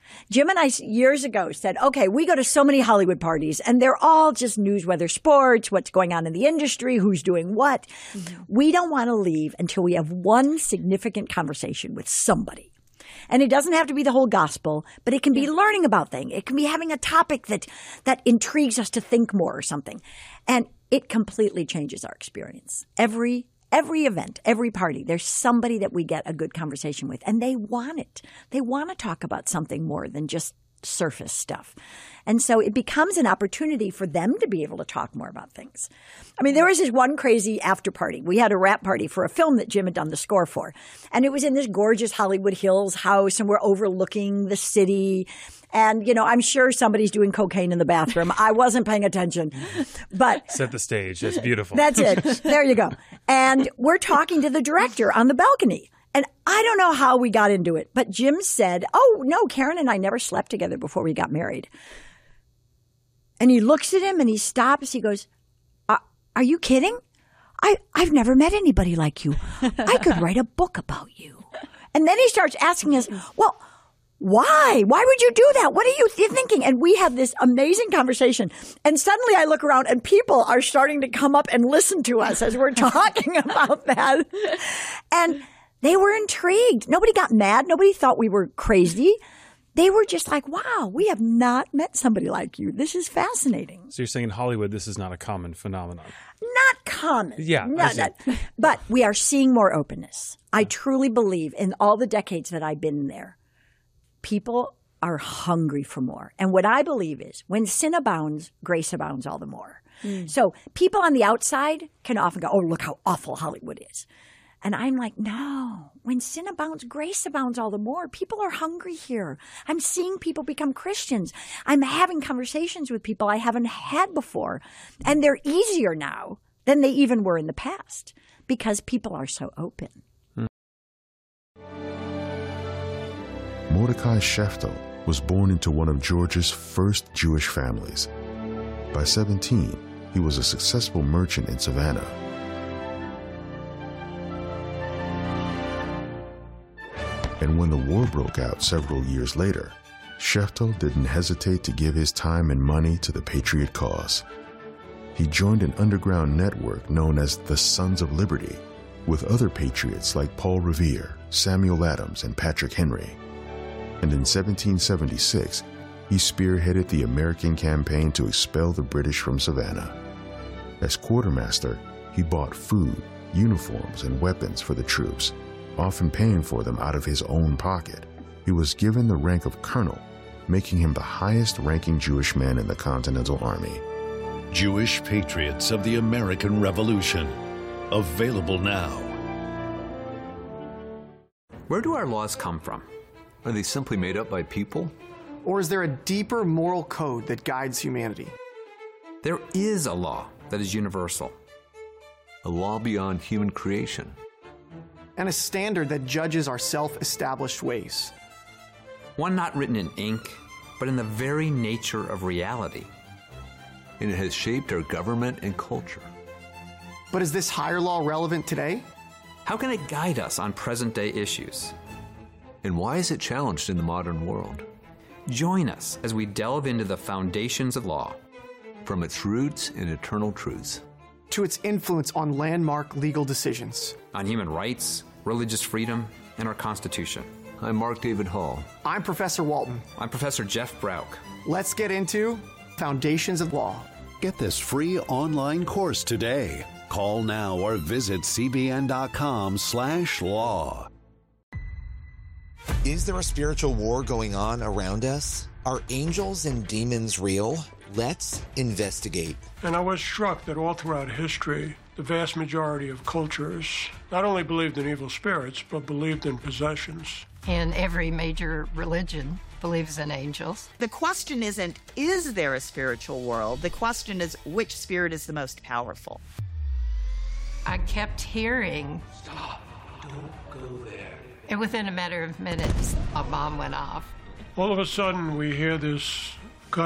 Jim and I years ago said, okay, we go to so many Hollywood parties and they're all just news, weather, sports, what's going on in the industry, who's doing what. Mm-hmm. We don't want to leave until we have one significant conversation with somebody. And it doesn't have to be the whole gospel, but it can be learning about things. It can be having a topic that intrigues us to think more or something. And it completely changes our experience. Every event, every party, there's somebody that we get a good conversation with, and they want it. They want to talk about something more than just surface stuff. And so it becomes an opportunity for them to be able to talk more about things. I mean, there was this one crazy after party. We had a wrap party for a film that Jim had done the score for. And it was in this gorgeous Hollywood Hills house, and we're overlooking the city. And, you know, I'm sure somebody's doing cocaine in the bathroom. I wasn't paying attention. But set the stage. It's beautiful. That's it. There you go. And we're talking to the director on the balcony. And I don't know how we got into it, but Jim said, oh, no, Karen and I never slept together before we got married. And he looks at him and he stops. He goes, are you kidding? I've never met anybody like you. I could write a book about you. And then he starts asking us, well, why? Why would you do that? What are you thinking? And we have this amazing conversation. And suddenly I look around and people are starting to come up and listen to us as we're talking about that. And they were intrigued. Nobody got mad. Nobody thought we were crazy. They were just like, wow, we have not met somebody like you. This is fascinating. So you're saying in Hollywood, this is not a common phenomenon? Not common. Yeah. But we are seeing more openness. I truly believe in all the decades that I've been there, people are hungry for more. And what I believe is when sin abounds, grace abounds all the more. Mm. So people on the outside can often go, oh, look how awful Hollywood is. And I'm like, no, when sin abounds, grace abounds all the more. People are hungry here. I'm seeing people become Christians. I'm having conversations with people I haven't had before. And they're easier now than they even were in the past because people are so open. Mordecai Sheftel was born into one of Georgia's first Jewish families. By 17, he was a successful merchant in Savannah. And when the war broke out several years later, Sheftel didn't hesitate to give his time and money to the Patriot cause. He joined an underground network known as the Sons of Liberty with other patriots like Paul Revere, Samuel Adams, and Patrick Henry. And in 1776, he spearheaded the American campaign to expel the British from Savannah. As quartermaster, he bought food, uniforms, and weapons for the troops, often paying for them out of his own pocket. He was given the rank of colonel, making him the highest-ranking Jewish man in the Continental Army. Jewish Patriots of the American Revolution. Available now. Where do our laws come from? Are they simply made up by people? Or is there a deeper moral code that guides humanity? There is a law that is universal. A law beyond human creation. And a standard that judges our self-established ways. One not written in ink, but in the very nature of reality. And it has shaped our government and culture. But is this higher law relevant today? How can it guide us on present-day issues? And why is it challenged in the modern world? Join us as we delve into the foundations of law. From its roots and eternal truths. To its influence on landmark legal decisions. On human rights, religious freedom, and our Constitution. I'm Mark David Hall. I'm Professor Walton. I'm Professor Jeff Brauch. Let's get into Foundations of Law. Get this free online course today. Call now or visit cbn.com/law. Is there a spiritual war going on around us? Are angels and demons real? Let's investigate. And I was struck that all throughout history, the vast majority of cultures not only believed in evil spirits, but believed in possessions. And every major religion believes in angels. The question isn't, is there a spiritual world? The question is, which spirit is the most powerful? I kept hearing, "Stop, don't go there." And within a matter of minutes, a bomb went off. All of a sudden, we hear this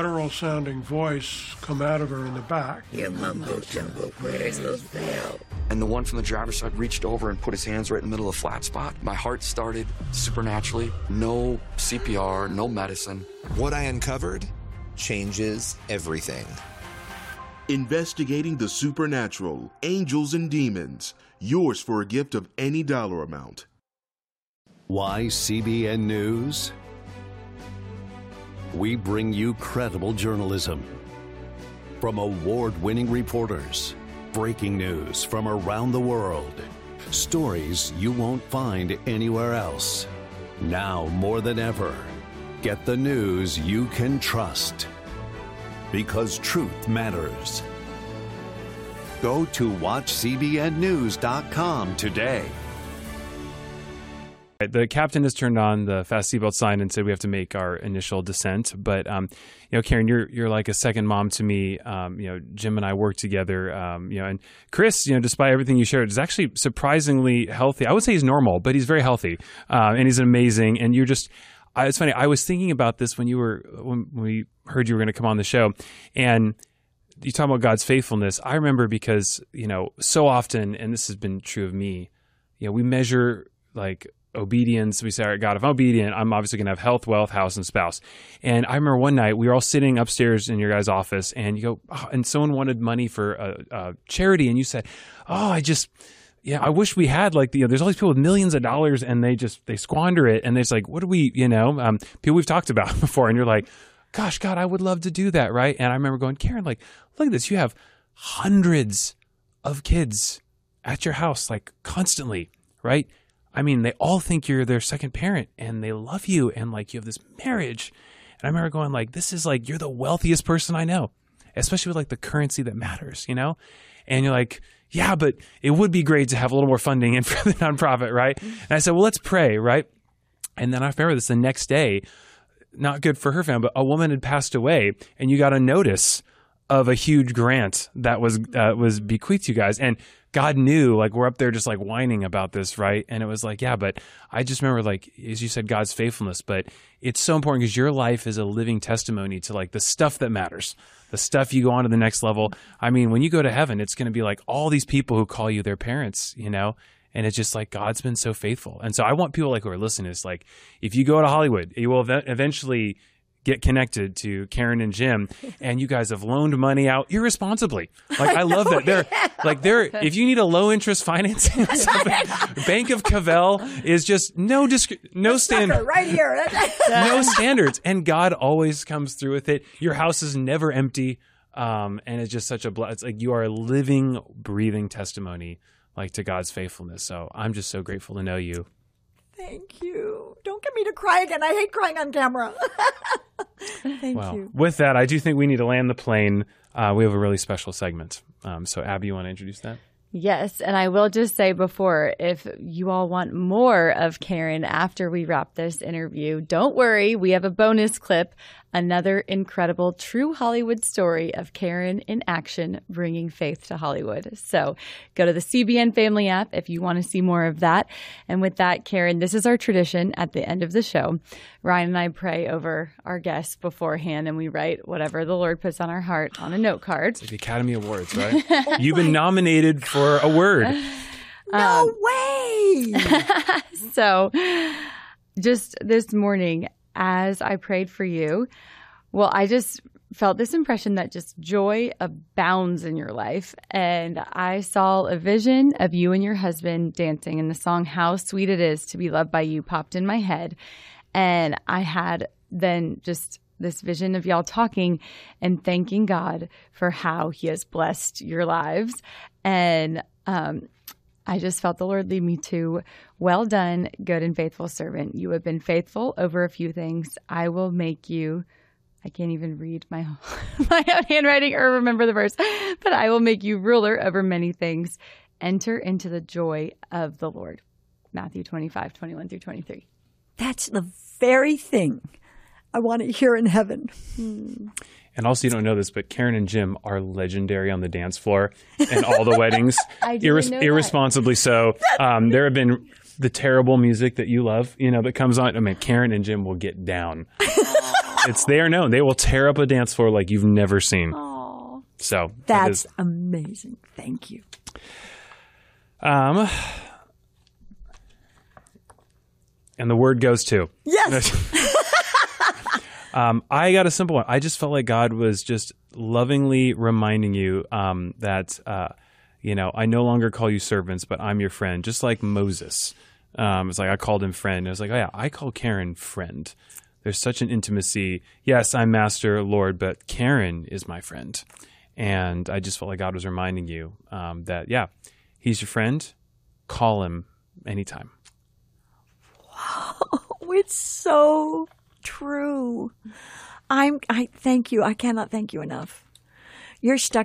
guttural-sounding voice come out of her in the back. Your mumbo-jumbo prayers will fail. and the one from the driver's side reached over and put his hands right in the middle of the flat spot. My heart started supernaturally. No CPR, no medicine. What I uncovered changes everything. Investigating the supernatural, angels and demons. Yours for a gift of any dollar amount. Why CBN News? We bring you credible journalism from award-winning reporters, breaking news from around the world, stories you won't find anywhere else. Now more than ever, get the news you can trust, because truth matters. Go to watchcbnnews.com today. The captain has turned on the fast seatbelt sign and said we have to make our initial descent. But, Karen, you're like a second mom to me. Jim and I work together, and Chris, despite everything you shared, is actually surprisingly healthy. I would say he's normal, but he's very healthy, and he's amazing. And you're just, it's funny. I was thinking about this when we heard you were going to come on the show, and you talk about God's faithfulness. I remember because, so often, and this has been true of me, we measure like obedience. We say, all right, God, if I'm obedient, I'm obviously going to have health, wealth, house, and spouse. And I remember one night we were all sitting upstairs in your guys' office, and you go, and someone wanted money for a charity, and you said, I wish we had there's all these people with millions of dollars, and they squander it, and it's like, what do we, people we've talked about before, and you're like, gosh, God, I would love to do that, right? And I remember going, Karen, look at this, you have hundreds of kids at your house, constantly, right? I mean, they all think you're their second parent, and they love you, and you have this marriage. And I remember going this is you're the wealthiest person I know, especially with the currency that matters, And you're like, yeah, but it would be great to have a little more funding in for the nonprofit, right? And I said, well, let's pray, right? And then I remember this the next day, not good for her family, but a woman had passed away, and you got a notice of a huge grant that was bequeathed to you guys. And God knew, we're up there just whining about this, right? And it was yeah, but I just remember, as you said, God's faithfulness. But it's so important because your life is a living testimony to the stuff that matters, the stuff you go on to the next level. I mean, when you go to heaven, it's going to be all these people who call you their parents, and it's just God's been so faithful. And so I want people who are listening to this, if you go to Hollywood, you will eventually get connected to Karen and Jim, and you guys have loaned money out irresponsibly. I love that. They're if you need a low interest financing, Bank of Cavell is just no standard right here. No standards, and God always comes through with it. Your house is never empty, and it's just such a blessing. It's you are a living, breathing testimony to God's faithfulness. So I'm just so grateful to know you. Thank you. Don't get me to cry again. I hate crying on camera. Thank you. With that, I do think we need to land the plane. We have a really special segment. So, Abby, you want to introduce that? Yes, and I will just say before, if you all want more of Karen after we wrap this interview, don't worry. We have a bonus clip, another incredible true Hollywood story of Karen in action, bringing faith to Hollywood. So go to the CBN Family app if you want to see more of that. And with that, Karen, this is our tradition at the end of the show. Ryan and I pray over our guests beforehand, and we write whatever the Lord puts on our heart on a note card. It's like the Academy Awards, right? You've been nominated for a word. No way! So just this morning, as I prayed for you, I just felt this impression that just joy abounds in your life. And I saw a vision of you and your husband dancing, and the song How Sweet It Is to Be Loved by You popped in my head. And I had then just this vision of y'all talking and thanking God for how he has blessed your lives. And I just felt the Lord lead me to, well done, good and faithful servant. You have been faithful over a few things. I will make you, I can't even read my own handwriting or remember the verse, but I will make you ruler over many things. Enter into the joy of the Lord. Matthew 25:21 through 23. That's the very thing I want to hear in heaven. And also, you don't know this, but Karen and Jim are legendary on the dance floor and all the weddings, irresponsibly so. There have been the terrible music that you love, that comes on. I mean, Karen and Jim will get down. They are known. They will tear up a dance floor like you've never seen. Aww. So that's amazing. Thank you. And the word goes to. Yes. I got a simple one. I just felt like God was just lovingly reminding you that, I no longer call you servants, but I'm your friend, just like Moses. It's like I called him friend. I was like, oh, yeah, I call Karen friend. There's such an intimacy. Yes, I'm Master, Lord, but Karen is my friend. And I just felt like God was reminding you that, yeah, he's your friend. Call him anytime. Wow, it's so true. I thank you. I cannot thank you enough. You're stuck